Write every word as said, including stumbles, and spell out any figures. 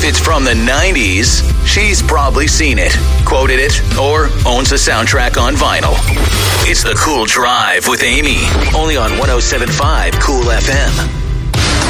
If it's from the nineties, she's probably seen it, quoted it, or owns the soundtrack on vinyl. It's The Cool Drive with Amy, only on one oh seven point five Cool F M.